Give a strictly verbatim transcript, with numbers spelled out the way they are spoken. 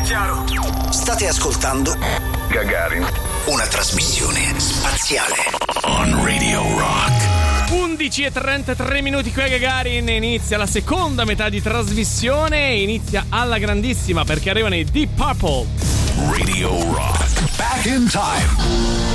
Chiaro. State ascoltando Gagarin, una trasmissione spaziale on Radio Rock. undici e trentatré minuti qui a Gagarin, inizia la seconda metà di trasmissione, inizia alla grandissima perché arrivano i Deep Purple. Radio Rock. Back in time.